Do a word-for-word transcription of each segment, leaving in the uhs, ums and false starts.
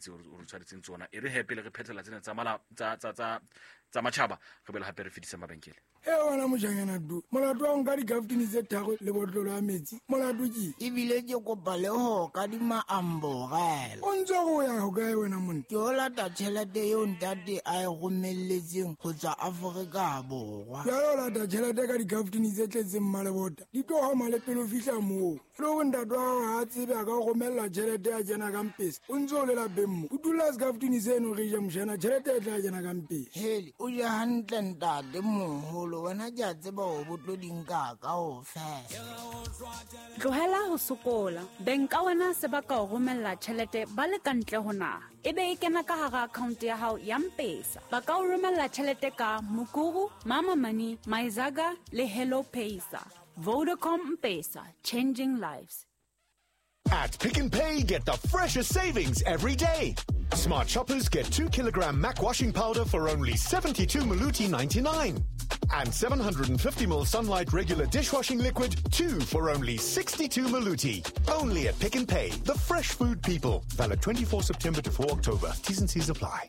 tse o re tshwaretseng tsona e re hepe le re phethela tsena tsa mala tsa tsa tsa tsa matjhaba re bela hape re fedisa mabenkele e ona mojanyana du molato wa nka di-gaftini tse tharo le botlolo ya metsi molato ke ebile ke kopa le ho ka di maambogela o ntse go ya go kae wena monna ke o lata tšhelete eo ntate a e romelletseng go tswa aforika borwa jalo o lata tšhelete ka di-gaftini tse tletseng mmalebota di tlo gama le pele o fitlha moo le go ntate wa gago ga a tsebe a ka go romelela tšhelete ya jena kampesa o ntse o le lapeng mo o dula segaftini seno ge ja mošana tšhelete e tla jena kampesa heli o ja hantle ntate moholo wena ke a tseba go botlo dinka ka go fela tlohela ho sokola beng ka wena se ba ka o romella tšhelete ba le kantle ho naha e be e kena ka hara account ya hao ya mpesa ba ka o romella tšhelete ka Mukuru, Mama Money, Maizaga le Hello Paysa. Vodacom Mpesa, changing lives. At Pick and Pay, get the freshest savings every day. Smart shoppers get two kilogram Mac washing powder for only seventy-two Maluti ninety-nine. And seven hundred fifty milliliters Sunlight regular dishwashing liquid, two for only sixty-two Maluti. Only at Pick and Pay, the fresh food people. Valid twenty-fourth September to fourth October. T's and C's apply.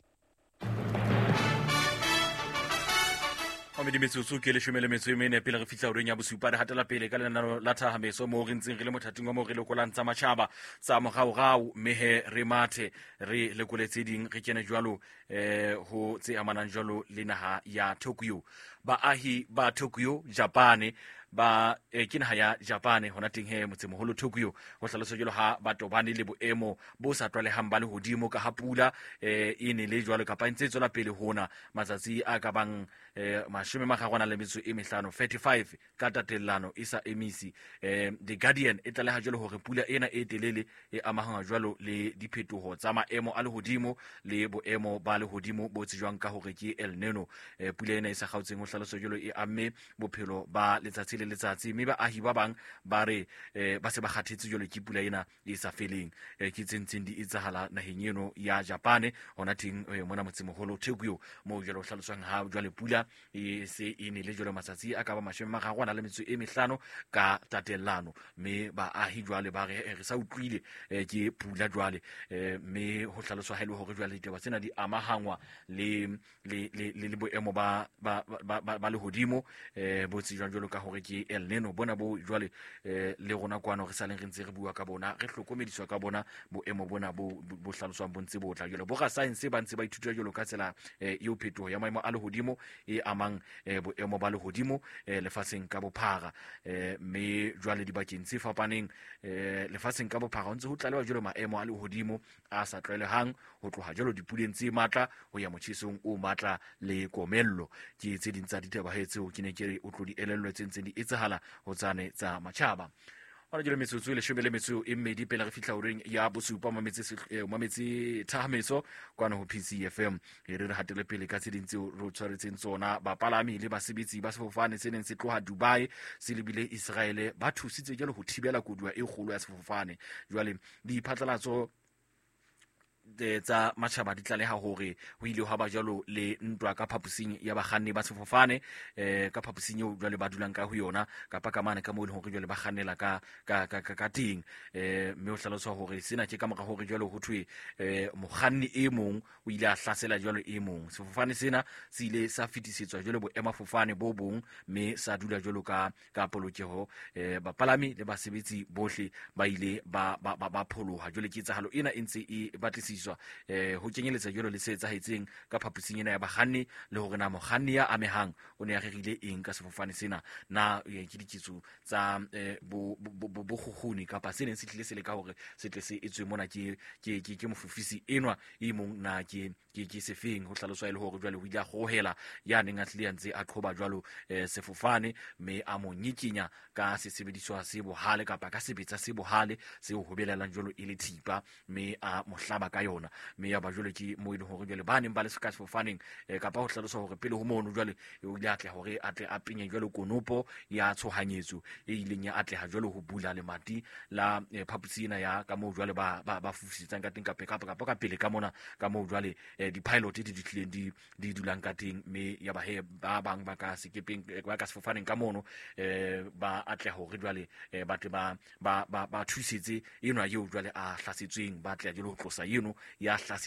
o me dimetsotso ke le shumele metso e mene pele re fitla oreng ya bosupa re hatela pele ka lenano la thahameso mo re ntseng re le mothating wa mo re lekolang tsa matjhaba tsa mogaogao mehe re mathe re lekoletse ding re kene jwalo eh ho tse amanang jwalo le naha ya Tokyo baahi ba Tokyo Japan ba eh, ke naha ya Japan hona teng he motse moholo Tokyo ho hlalosa jalo ha ba tobane le boemo bo sa tlwalehang ba le hodimo ka hapula eh e ne le jwalo kapa ntse tswela pele hona matsatsi a ka bang eh mashome magagwana le metso e mehlano thirty-five ka tatellano isa emisi eh The Guardian e tlaleha jalo hore pula ena e telele e amahanga jwalo le diphetoho tsa maemo a le hodimo le boemo ba le hodimo bo tsejwang ka hore ke El Nino eh pula ena e sa gautseng ho hlalosa jalo e amme bophelo ba letsatsi le letsatsi mme ba ahi ba bang ba re eh ba se ba kgathetse jalo ke pula ena e sa feleng eh ke tsentseng di itsahala naheng eno ya Japan hona teng eh, mona motsemoholo Tokyo mo jalo hlaloswang ha jwale pula e se e ne le jalo matsatsi a ka ba mashome magagwana le metso e mehlano ka tatellano mme ba ahi jwale ba re re sa utlwile eh, ke pula jwale eh, mme ho hlaloswa hele hore jwale ditaba tsena di amahangwa le le le le boemo ba ba ba ba le hodimo eh bo tsejwang jwalo ka hore ke El Nino bona bo jwale eh le rona kwano re sa leng re ntse re bua ka bona re hlokomediswa ka bona boemo bona bo bo hlaloswang bontse bo tla jwalo bo ga science ba ntse ba ithuta jwalo ka tsela eh yo phetoho ya maemo a le hodimo e amang eh boemo ba le hodimo eh lefatsheng ka bophara eh me jwale dibakeng tse fapaneng eh lefatsheng ka bophara ntse ho tlalewa jwalo maemo a le hodimo a sa tlwaelehang ho tloha jwalo dipuleng tse matla ho ya motjhesong o matla le komello ke tse ding tsa ditaba hetse o kene ke o tlodi elellwe tse ntse di etsahala ho tsane tsa matjhaba ona jelo metsotso le shomele metso e mmedi pele re fitla oreng ya bosupa mametse mametse thahameso kwana ho P C F M e re re hatele pele ka tseding tse ro tshwaretseng tsona bapalami le basebetsi ba sefofane se neng se tloha Dubai se lebile Israel ba thusitse jalo ho thibela kodua e kgolo ya sefofane jwale di phatlalatso de tsa matjhaba di tlaleha hore ho ile ha ba jalo le ntwa ka phapusing ya bakganni ba sefofane eh ka phapusing eo jwale ba dulang ka ho yona kapa ka mane ka mo le hore jwale ba kgannela ka ka ka ka teng eh mme o hlaloswa hore sena ke ka mora hore jwale ho thwe eh mokganni e mong o ile a hlasela jwale e mong sefofane sena se ile sa fitisetswa jwale bo emafofane bo bong mme sa dula jwalo ka ka polokeho eh bapalami le basebetsi bohle ba ile ba ba ba pholoha jwale ke tsahalo ena e ntse e batlisiswa eh ho kenyeletsa jwalo le se etsahetseng ka phapusing ena ya bakganni le hore na mokganni ya amehang o ne a regile eng ka sefofane sena na ke dikitso tsa bo bo khukhuni kapa se neng se tlile se le ka hore se tle se etswe mona ke ke ke mofufisi enwa e mong na ke ke ke sefeng ho hlaloswa ile hore jwale ho ile a gohela ya neng a tlile ntse a qoba jwalo sefofane me a mo nyikinya ka sesebediswa se bohale kapa ka sebetsa se bohale se ho hobelelang jwalo e le thipa me a mohlaba ka yona me ya ba jwale ke mo ile hore jwale ba neng ba le se ka sefofaneng kapa ho hlaloswa hore pele ho mono jwale e ile atla hore atle a penye jwalo konopo ya tshohanyetso e ileng ya atle ha jwalo ho bula le mati la phapusina ya ka mo jwale ba ba fufisitsang ka teng ka peka kapa ka pele ka mona ka mo jwale di pilot di di tlileng di di dulang ka teng me ya ba he ba bang ba ka sekepeng ba ka sefofaneng ka mono eh ba atle hore jwale ba te ba ba ba thusitse eno ya jwale a hlasetsweng ba tla jwale ho tlosa eno ya